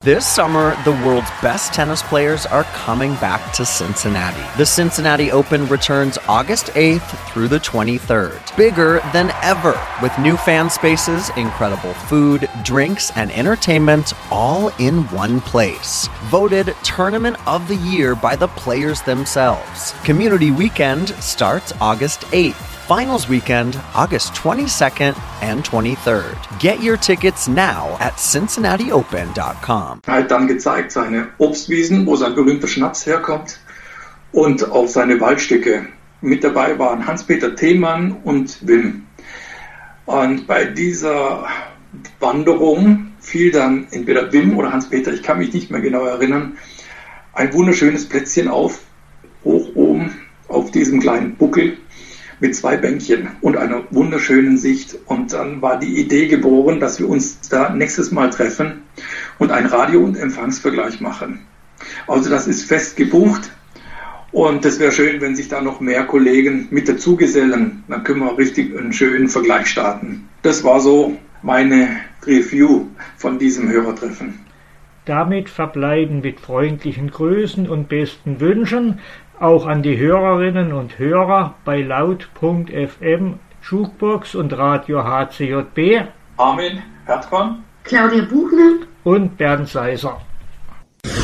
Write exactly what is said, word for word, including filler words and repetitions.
This summer, the world's best tennis players are coming back to Cincinnati. The Cincinnati Open returns August eighth through the twenty-third. Bigger than ever, with new fan spaces, incredible food, drinks, and entertainment all in one place. Voted Tournament of the Year by the players themselves. Community Weekend starts August eighth. Finals Weekend, August twenty-second and twenty-third. Get your tickets now at cincinnati open dot com. Er hat dann gezeigt seine Obstwiesen, wo sein berühmter Schnaps herkommt, und auch seine Waldstücke. Mit dabei waren Hans-Peter Themann und Wim. Und bei dieser Wanderung fiel dann entweder Wim oder Hans-Peter, ich kann mich nicht mehr genau erinnern, ein wunderschönes Plätzchen auf, hoch oben auf diesem kleinen Buckel, mit zwei Bänkchen und einer wunderschönen Sicht. Und dann war die Idee geboren, dass wir uns da nächstes Mal treffen und einen Radio- und Empfangsvergleich machen. Also das ist fest gebucht und es wäre schön, wenn sich da noch mehr Kollegen mit dazugesellen. Dann können wir richtig einen schönen Vergleich starten. Das war so meine Review von diesem Hörertreffen. Damit verbleiben mit freundlichen Grüßen und besten Wünschen auch an die Hörerinnen und Hörer bei laut punkt f m, Jukebox und Radio H C J B. Armin Hertmann, Claudia Buchner und Bernd Seiser.